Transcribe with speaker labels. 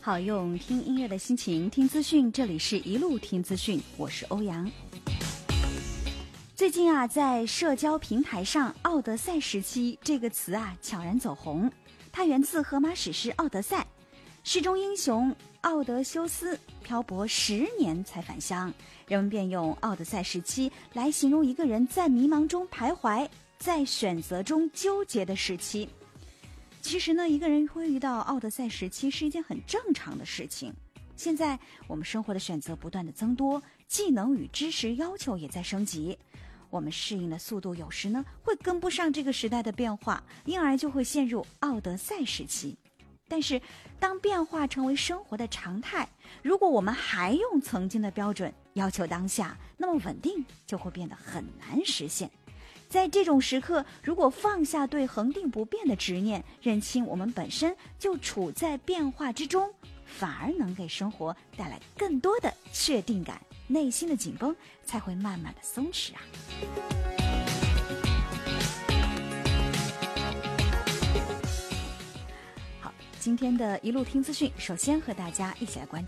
Speaker 1: 好，用听音乐的心情听资讯，这里是一路听资讯，我是欧阳。最近在社交平台上，奥德赛时期这个词悄然走红。它源自荷马史诗《奥德赛》，诗中英雄奥德修斯漂泊10年才返乡，人们便用奥德赛时期来形容一个人在迷茫中徘徊，在选择中纠结的时期。其实呢，一个人会遇到奥德赛时期是一件很正常的事情。现在我们生活的选择不断的增多，技能与知识要求也在升级，我们适应的速度有时呢会跟不上这个时代的变化，因而就会陷入奥德赛时期。但是当变化成为生活的常态，如果我们还用曾经的标准要求当下，那么稳定就会变得很难实现。在这种时刻，如果放下对恒定不变的执念，认清我们本身就处在变化之中，反而能给生活带来更多的确定感，内心的紧绷才会慢慢的松弛好，今天的一路听资讯，首先和大家一起来关注